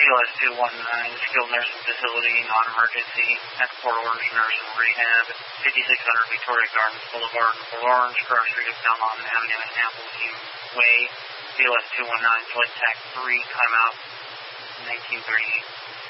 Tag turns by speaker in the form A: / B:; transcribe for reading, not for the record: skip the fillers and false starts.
A: BLS 219, skilled nursing facility, non-emergency, at Port Orange Nursing Rehab, 5600 Victoria Gardens Boulevard in Port Orange, Cross Street of Belmont Avenue and Appleton Way, BLS 219, flight TAC 3, timeout 1938.